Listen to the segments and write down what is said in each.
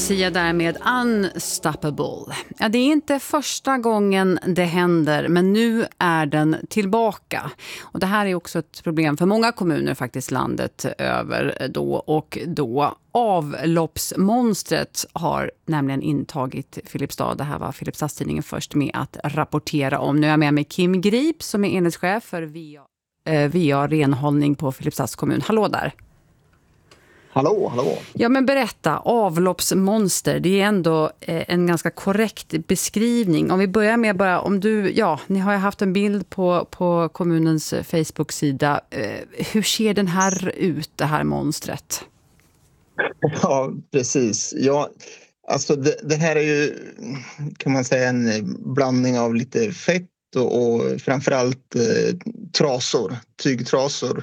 Sia där med Unstoppable. Ja, det är inte första gången det händer, men nu är den tillbaka. Och det här är också ett problem för många kommuner faktiskt landet över då och då. Avloppsmonstret har nämligen intagit Filipstad. Det här var Filipstadstidningen först med att rapportera om. Nu är jag med mig Kim Grip som är enhetschef för VA renhållning på Filipstads kommun. Hallå där! Hallå. Ja, men berätta, avloppsmonster, det är ändå en ganska korrekt beskrivning. Om vi börjar med bara, ni har ju haft en bild på kommunens Facebook-sida. Hur ser den här ut, det här monstret? Ja, precis. Ja, alltså det här är ju, kan man säga, en blandning av lite fett och framförallt trasor, tygtrasor.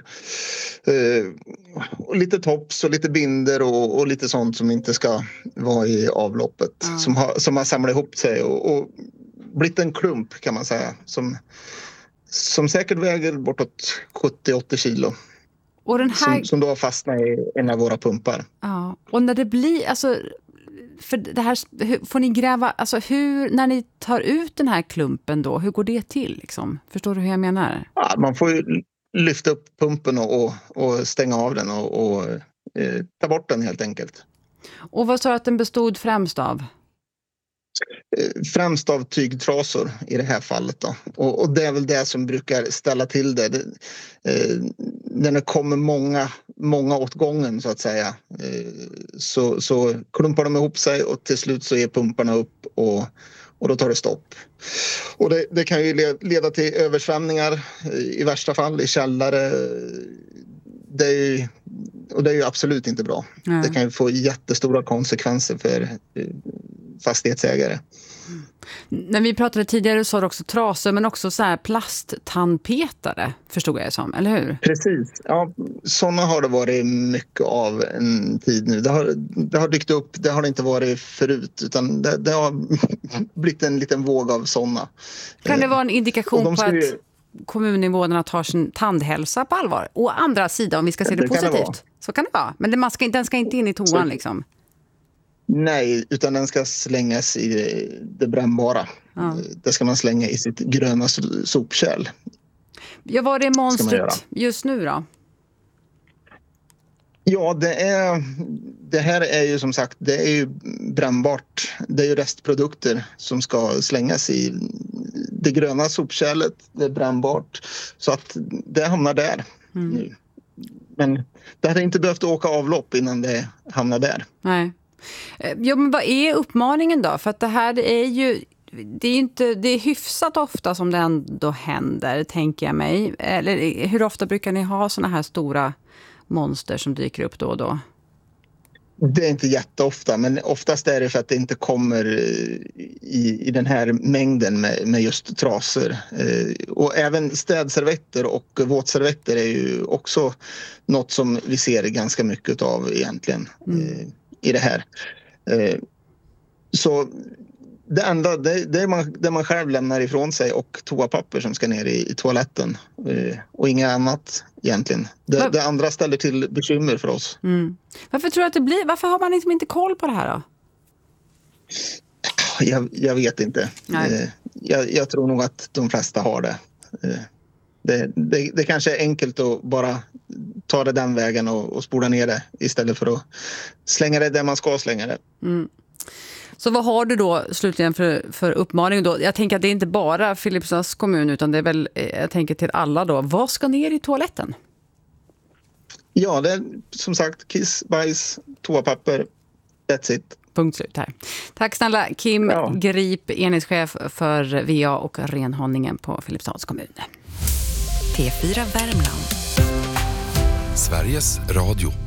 Och lite tops och lite binder och lite sånt som inte ska vara i avloppet. Som har samlat ihop sig och blivit en klump, kan man säga. Som säkert väger bortåt 70-80 kilo. Och den här... som då har fastnat i en av våra pumpar. Ja, och när det blir... Alltså... För det här, får ni gräva, alltså när ni tar ut den här klumpen då, hur går det till liksom? Förstår du hur jag menar? Ja, man får ju lyfta upp pumpen och stänga av den och ta bort den helt enkelt. Och vad sa du att den bestod främst av? Främst av tygtrasor i det här fallet då. Och det är väl det som brukar ställa till det. När det kommer många åt gången så att säga, så klumpar de ihop sig och till slut så är pumparna upp och då tar det stopp. Och det kan ju leda till översvämningar i värsta fall i källare. Det är ju absolut inte bra. Mm. Det kan ju få jättestora konsekvenser för fastighetsägare. När vi pratade tidigare så var det också trasor men också så här plasttandpetare, förstod jag det som, eller hur? Precis, ja, sådana har det varit mycket av en tid nu. Det har dykt upp, det har det inte varit förut utan det har blivit en liten våg av sådana. Kan det vara en indikation på att kommuninvånarna tar sin tandhälsa på allvar? Å andra sidan, om vi ska se det positivt, så kan det vara. Men den ska inte in i toan liksom. Nej, utan den ska slängas i det brännbara. Ja. Det ska man slänga i sitt gröna sopkärl. Ja, vad är monstret just nu då? Ja, det här är ju som sagt, det är ju brännbart. Det är ju restprodukter som ska slängas i det gröna sopkärlet. Det är brännbart. Så att det hamnar där nu. Men det hade inte behövt åka avlopp innan det hamnar där. Nej. Ja, men vad är uppmaningen då? För att det här är ju, det är hyfsat ofta som det ändå händer, tänker jag mig. Eller hur ofta brukar ni ha såna här stora monster som dyker upp då och då? Det är inte jätteofta, men oftast är det för att det inte kommer i den här mängden med just trasor. Och även städservetter och våtservetter är ju också något som vi ser ganska mycket av egentligen. I det här. Så det enda det är man själv lämnar ifrån sig och toapapper som ska ner i toaletten och inget annat egentligen. Det andra ställer till bekymmer för oss. Varför tror du att det blir? Varför har man liksom inte koll på det här då? Jag vet inte. Jag tror nog att de flesta har det. Det kanske är enkelt att bara ta det den vägen och spola ner det istället för att slänga det där man ska slänga det. Så vad har du då slutligen för uppmaning då? Jag tänker att det är inte bara Filipstads kommun utan det är väl, jag tänker till alla då. Vad ska ner i toaletten? Ja, det är som sagt kiss, bajs, toapapper, that's it. Punkt slut här. Tack snälla Kim Grip, enhetschef för VA och renhållningen på Filipstads kommun. P4 Värmland. Sveriges Radio.